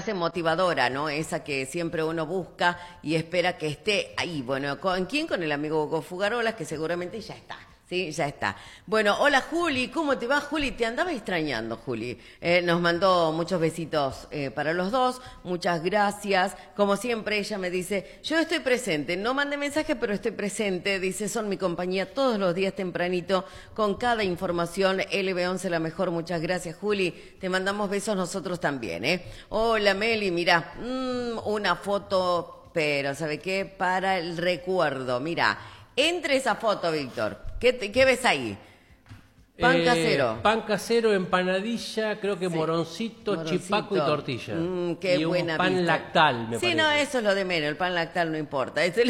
frase motivadora, ¿no? Esa que siempre uno busca y espera que esté ahí. Bueno, ¿con quién? Con el amigo Hugo Fugarolas, que seguramente ya está. Sí, ya está. Bueno, hola Juli, ¿cómo te va, Juli? Te andaba extrañando, Juli. Nos mandó muchos besitos para los dos, muchas gracias. Como siempre, ella me dice, yo estoy presente, no mande mensaje, pero estoy presente. Dice, son mi compañía todos los días tempranito, con cada información. LB11 la mejor, muchas gracias, Juli. Te mandamos besos nosotros también, ¿eh? Hola, Meli, mirá, una foto, pero ¿sabe qué? Para el recuerdo, mirá. Entre esa foto, Víctor. ¿Qué ves ahí? Pan casero. Pan casero, empanadilla, creo que sí. Moroncito, chipaco y tortilla. Qué y buena un pan vista. lactal, me parece. Sí, no, eso es lo de menos, el pan lactal no importa. Es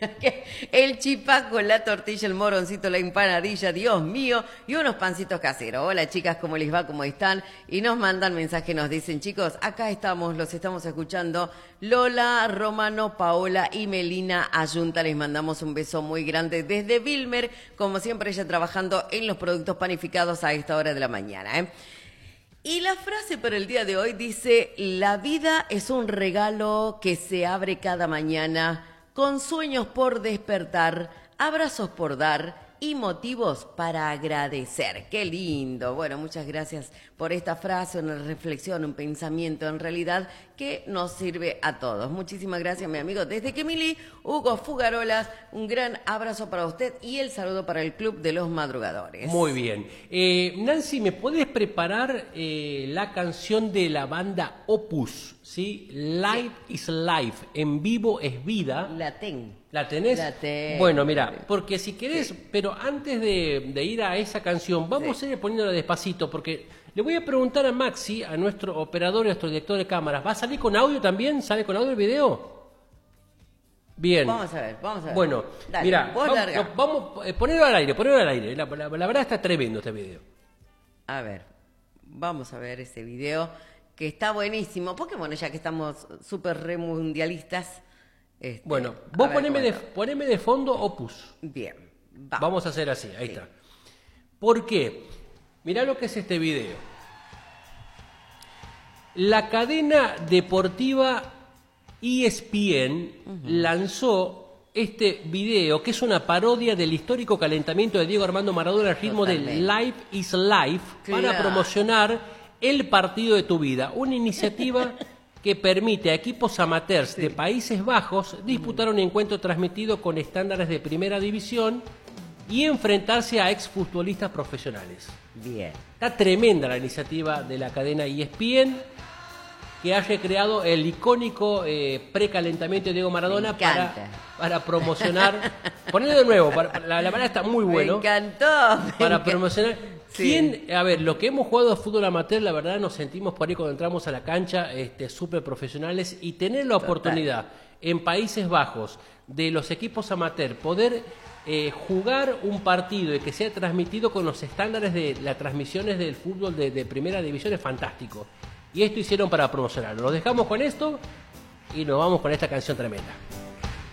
el chipaco, la tortilla, el moroncito, la empanadilla, Dios mío, y unos pancitos caseros. Hola chicas, ¿cómo les va? ¿Cómo están? Y nos mandan mensaje, nos dicen, chicos, acá estamos, los estamos escuchando. Lola, Romano, Paola y Melina Ayunta, les mandamos un beso muy grande desde Wilmer, como siempre ella trabajando en los productos panificados a esta hora de la mañana, ¿eh? Y la frase para el día de hoy dice, la vida es un regalo que se abre cada mañana, con sueños por despertar, abrazos por dar y motivos para agradecer. ¡Qué lindo! Bueno, muchas gracias por esta frase, una reflexión, un pensamiento en realidad que nos sirve a todos. Muchísimas gracias, mi amigo. Desde Quemili, Hugo Fugarolas, un gran abrazo para usted y el saludo para el Club de los Madrugadores. Muy bien. Nancy, ¿me puedes preparar la canción de la banda Opus? ¿Sí? Life is Life. En vivo es vida. ¿La tenés? La tengo. Bueno, mira, porque si querés, pero antes de ir a esa canción, vamos a ir poniéndola despacito, porque le voy a preguntar a Maxi, a nuestro operador, a nuestro director de cámaras, ¿va a salir con audio también? ¿Sale con audio el video? Bien. Vamos a ver. Bueno, mira, vamos ponerlo al aire. La verdad está tremendo este video. A ver, vamos a ver ese video, que está buenísimo, porque bueno, ya que estamos súper remundialistas. Bueno, vos poneme de fondo Opus. Bien, vamos a hacer así, ahí está. ¿Por qué? Mirá lo que es este video. La cadena deportiva ESPN lanzó este video, que es una parodia del histórico calentamiento de Diego Armando Maradona al ritmo de Life is Life, para promocionar el partido de tu vida. Una iniciativa que permite a equipos amateurs de Países Bajos disputar un encuentro transmitido con estándares de primera división y enfrentarse a exfutbolistas profesionales. Bien. Está tremenda la iniciativa de la cadena ESPN, que haya creado el icónico precalentamiento de Diego Maradona para promocionar. Ponelo de nuevo, la verdad está muy bueno. Me encantó. Para promocionar. A ver, los que hemos jugado a fútbol amateur, la verdad nos sentimos por ahí cuando entramos a la cancha súper profesionales, y tener la oportunidad en Países Bajos de los equipos amateur poder jugar un partido y que sea transmitido con los estándares de las transmisiones del fútbol de primera división es fantástico. Y esto hicieron para promocionarlo. Nos dejamos con esto y nos vamos con esta canción tremenda.